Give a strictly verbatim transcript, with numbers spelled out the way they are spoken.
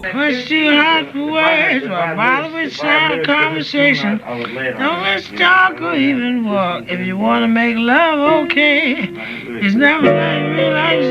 Push too hard for words, or bother with sound conversation. Don't let's talk or even walk. If you wanna make love, okay. It's never like relaxation.